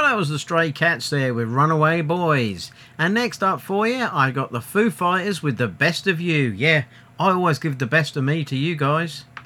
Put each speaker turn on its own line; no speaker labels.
that was the Stray Cats there with Runaway Boys. And next up for you, I got the Foo Fighters with The Best of You. Yeah, I always give the best of me to you guys.